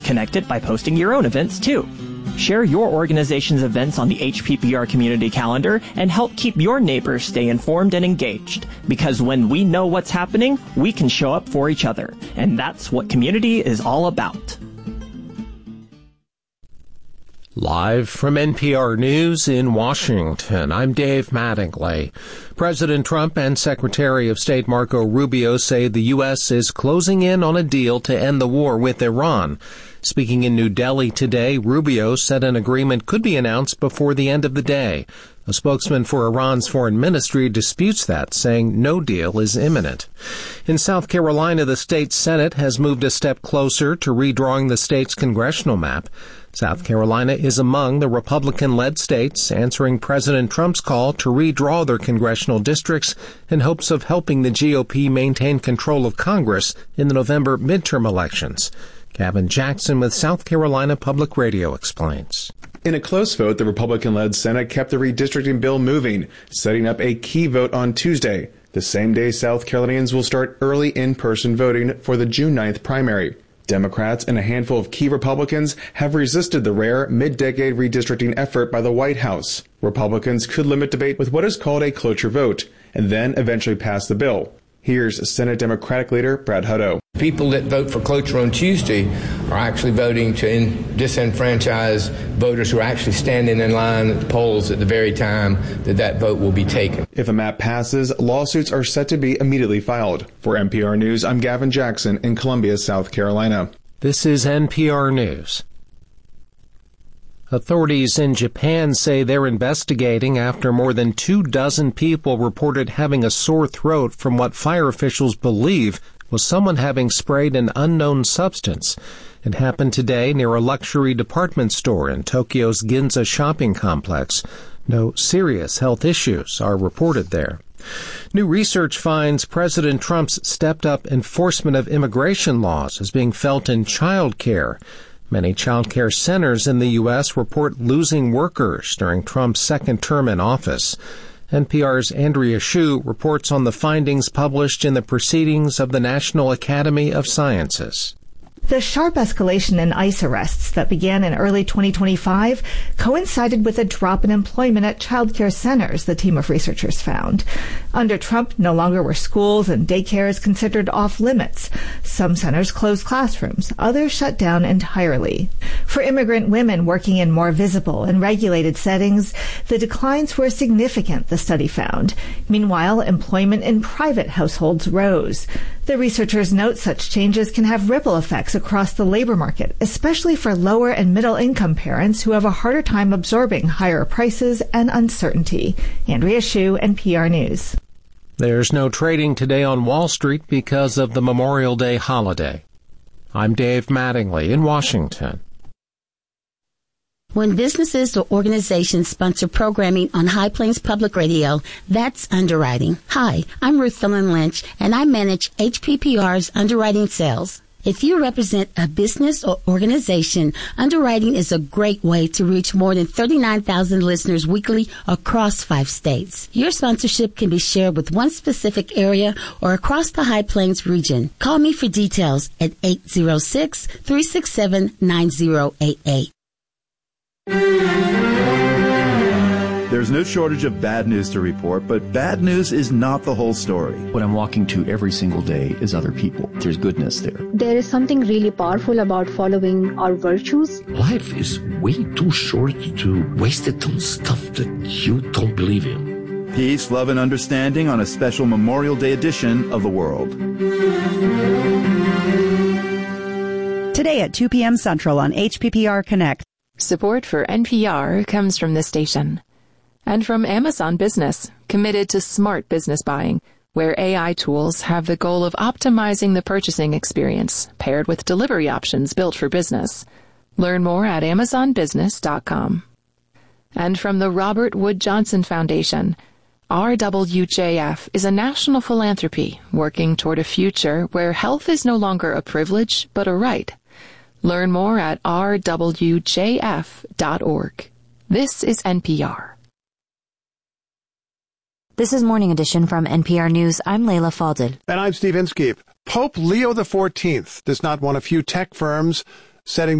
connected by posting your own events, too. Share your organization's events on the HPPR community calendar and help keep your neighbors stay informed and engaged. Because when we know what's happening, we can show up for each other. And that's what community is all about. Live from NPR News in Washington, I'm Dave Mattingly. President Trump and Secretary of State Marco Rubio say the U.S. is closing in on a deal to end the war with Iran. Speaking in New Delhi today, Rubio said an agreement could be announced before the end of the day. A spokesman for Iran's foreign ministry disputes that, saying no deal is imminent. In South Carolina, the state Senate has moved a step closer to redrawing the state's congressional map. South Carolina is among the Republican-led states answering President Trump's call to redraw their congressional districts in hopes of helping the GOP maintain control of Congress in the November midterm elections. Gavin Jackson with South Carolina Public Radio explains. In a close vote, the Republican-led Senate kept the redistricting bill moving, setting up a key vote on Tuesday, the same day South Carolinians will start early in-person voting for the June 9th primary. Democrats and a handful of key Republicans have resisted the rare mid-decade redistricting effort by the White House. Republicans could limit debate with what is called a cloture vote, and then eventually pass the bill. Here's Senate Democratic leader Brad Hutto. People that vote for cloture on Tuesday are actually voting to disenfranchise voters who are actually standing in line at the polls at the very time that vote will be taken. If a map passes, lawsuits are set to be immediately filed. For NPR News, I'm Gavin Jackson in Columbia, South Carolina. This is NPR News. Authorities in Japan say they're investigating after more than 24 people reported having a sore throat from what fire officials believe was someone having sprayed an unknown substance. It happened today near a luxury department store in Tokyo's Ginza shopping complex. No serious health issues are reported there. New research finds President Trump's stepped-up enforcement of immigration laws is being felt in child care. Many child care centers in the U.S. report losing workers during Trump's second term in office. NPR's Andrea Hsu reports on the findings published in the Proceedings of the National Academy of Sciences. The sharp escalation in ICE arrests that began in early 2025 coincided with a drop in employment at child care centers, the team of researchers found. Under Trump, no longer were schools and daycares considered off limits. Some centers closed classrooms, others shut down entirely. For immigrant women working in more visible and regulated settings, the declines were significant, the study found. Meanwhile, employment in private households rose. The researchers note such changes can have ripple effects across the labor market, especially for lower and middle income parents who have a harder time absorbing higher prices and uncertainty. Andrea Hsu, NPR News. There's no trading today on Wall Street because of the Memorial Day holiday. I'm Dave Mattingly in Washington. When businesses or organizations sponsor programming on High Plains Public Radio, that's underwriting. Hi, I'm Ruth Thelen Lynch, and I manage HPPR's underwriting sales. If you represent a business or organization, underwriting is a great way to reach more than 39,000 listeners weekly across 5 states. Your sponsorship can be shared with one specific area or across the High Plains region. Call me for details at 806-367-9088. There's no shortage of bad news to report, but bad news is not the whole story. What I'm walking to every single day is other people. There's goodness there. There is something really powerful about following our virtues. Life is way too short to waste it on stuff that you don't believe in. Peace, love, and understanding on a special Memorial Day edition of The World. Today at 2 p.m. Central on HPPR Connect. Support for NPR comes from this station. And from Amazon Business, committed to smart business buying, where AI tools have the goal of optimizing the purchasing experience, paired with delivery options built for business. Learn more at amazonbusiness.com. And from the Robert Wood Johnson Foundation, RWJF is a national philanthropy working toward a future where health is no longer a privilege, but a right. Learn more at rwjf.org. This is NPR. This is Morning Edition from NPR News. I'm Layla Falded. And I'm Steve Inskeep. Pope Leo XIV does not want a few tech firms setting